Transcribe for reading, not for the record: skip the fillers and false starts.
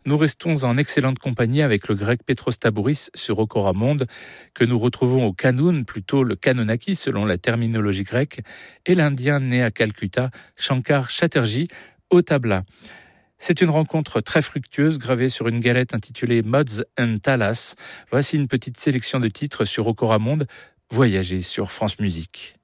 nous restons en excellente compagnie avec le grec Petros Tabouris sur Okoramonde, que nous retrouvons au Kanoun, plutôt le Kanonaki selon la terminologie grecque, et l'Indien né à Calcutta, Shankar Chatterjee, au tabla. C'est une rencontre très fructueuse gravée sur une galette intitulée Mods and Talas. Voici une petite sélection de titres sur Okoramonde. Voyagez sur France Musique.